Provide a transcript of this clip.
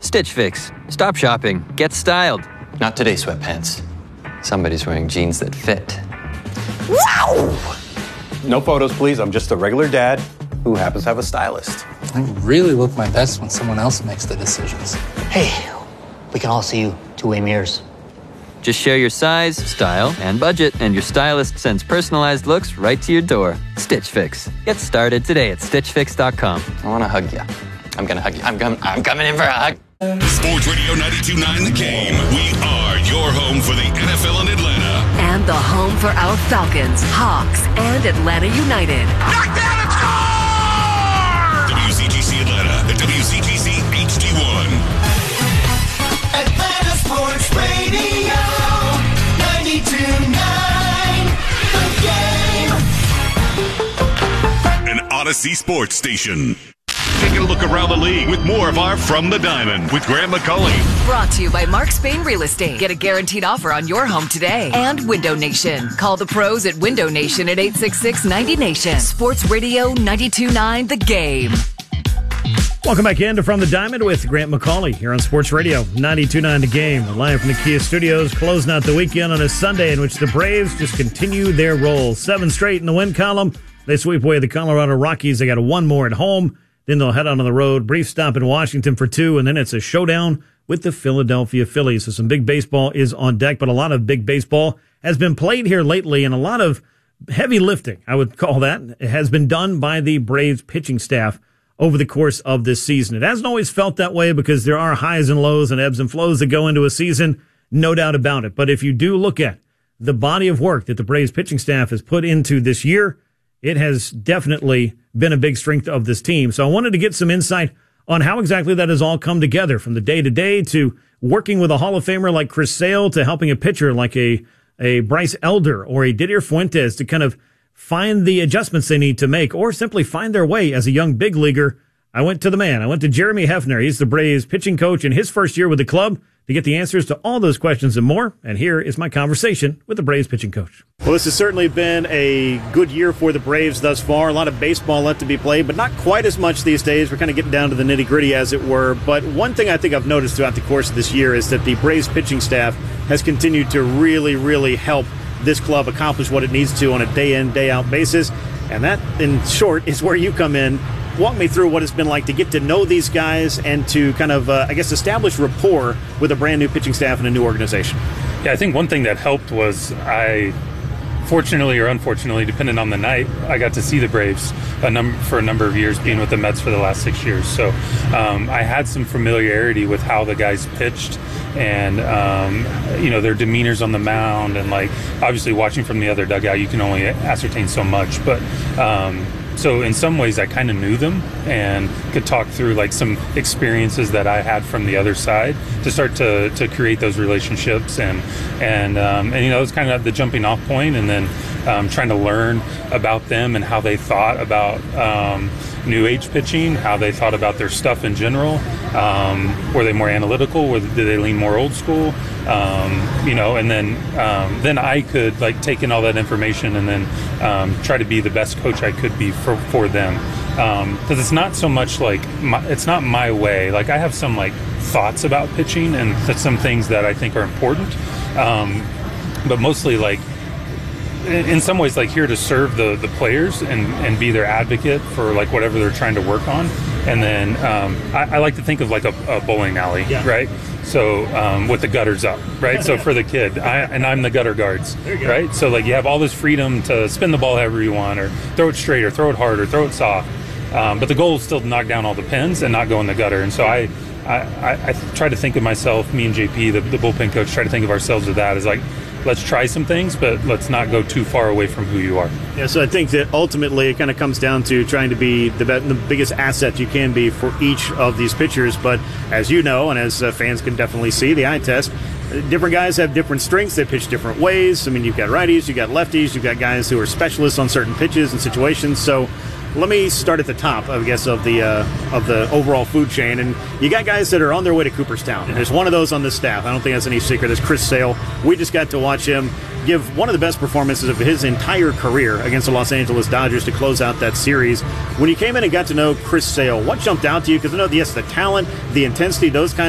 Stitch Fix. Stop shopping. Get styled. Not today, sweatpants. Somebody's wearing jeans that fit. Wow! No photos, please. I'm just a regular dad who happens to have a stylist. I really look my best when someone else makes the decisions. Hey, we can all see you two-way mirrors. Just share your size, style, and budget, and your stylist sends personalized looks right to your door. Stitch Fix. Get started today at StitchFix.com. I want to hug you. I'm going to hug you. I'm coming in for a hug. Sports Radio 92.9 The Game. We are your home for the NFL in Atlanta. And the home for our Falcons, Hawks, and Atlanta United. Knockdown and score! WCGC Atlanta, the WCGC HD1. Atlanta Sports Radio 92.9 The Game. An Odyssey Sports Station. Taking a look around the league with more of our From the Diamond with Grant McCauley. Brought to you by Mark Spain Real Estate. Get a guaranteed offer on your home today. And Window Nation. Call the pros at Window Nation at 866-90Nation. Sports Radio 92.9 The Game. Welcome back into From the Diamond with Grant McCauley here on Sports Radio 92.9 The Game. Live from the Kia Studios, closing out the weekend on a Sunday in which the Braves just continue their roll. 7 straight in the win column. They sweep away the Colorado Rockies. They got one more at home. Then they'll head out on the road. Brief stop in Washington for 2, and then it's a showdown with the Philadelphia Phillies. So some big baseball is on deck, but a lot of big baseball has been played here lately, and a lot of heavy lifting, I would call that, has been done by the Braves pitching staff over the course of this season. It hasn't always felt that way because there are highs and lows and ebbs and flows that go into a season, no doubt about it. But if you do look at the body of work that the Braves pitching staff has put into this year, it has definitely been a big strength of this team. So I wanted to get some insight on how exactly that has all come together, from the day-to-day to working with a Hall of Famer like Chris Sale to helping a pitcher like a Bryce Elder or a Didier Fuentes to kind of find the adjustments they need to make or simply find their way as a young big leaguer. I went to the man. I went to Jeremy Hefner. He's the Braves pitching coach in his first year with the club to get the answers to all those questions and more. And here is my conversation with the Braves pitching coach. Well, this has certainly been a good year for the Braves thus far. A lot of baseball left to be played, but not quite as much these days. We're kind of getting down to the nitty-gritty, as it were. But one thing I think I've noticed throughout the course of this year is that the Braves pitching staff has continued to really, really help this club accomplish what it needs to on a day-in, day-out basis. And that, in short, is where you come in. Walk me through what it's been like to get to know these guys and to kind of, establish rapport with a brand new pitching staff and a new organization. Yeah, I think one thing that helped was fortunately or unfortunately, depending on the night, I got to see the Braves for a number of years, being with the Mets for the last 6 years. So I had some familiarity with how the guys pitched and, their demeanors on the mound. And, obviously watching from the other dugout, you can only ascertain so much. But so in some ways I kind of knew them and could talk through some experiences that I had from the other side to start to create those relationships and it was kind of the jumping off point, and then trying to learn about them and how they thought about new age pitching, how they thought about their stuff in general. Were they more analytical? Did they lean more old school? And then I could take in all that information and then try to be the best coach I could be for them. Because it's not so much it's not my way. I have some thoughts about pitching and some things that I think are important. But mostly in some ways here to serve the players and be their advocate for whatever they're trying to work on. And then I like to think of a bowling alley, yeah. Right? So with the gutters up, right? So for the kid, I'm the gutter guards, right? So you have all this freedom to spin the ball however you want, or throw it straight, or throw it hard, or throw it soft. But the goal is still to knock down all the pins and not go in the gutter. And so I try to think of myself, me and JP, the bullpen coach, try to think of ourselves as that, as let's try some things, but let's not go too far away from who you are. Yeah, so I think that ultimately it kind of comes down to trying to be the biggest asset you can be for each of these pitchers. But as you know, and as fans can definitely see, the eye test, different guys have different strengths. They pitch different ways. I mean, you've got righties, you've got lefties, you've got guys who are specialists on certain pitches and situations. So let me start at the top, I guess, of the overall food chain. And you got guys that are on their way to Cooperstown. And there's one of those on the staff. I don't think that's any secret. That's Chris Sale. We just got to watch him give one of the best performances of his entire career against the Los Angeles Dodgers to close out that series. When you came in and got to know Chris Sale, what jumped out to you? Because I know, yes, the talent, the intensity, those kinds